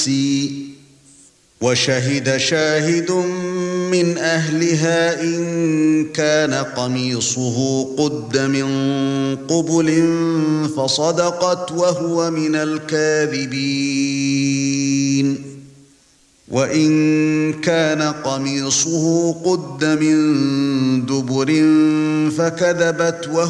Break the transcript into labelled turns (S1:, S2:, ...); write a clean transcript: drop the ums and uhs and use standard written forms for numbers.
S1: وشهد شاهد من أهلها إن كان قميصه قد من قبل فصدقت وهو من الكاذبين وإن كان قميصه قد من دبر فكذبت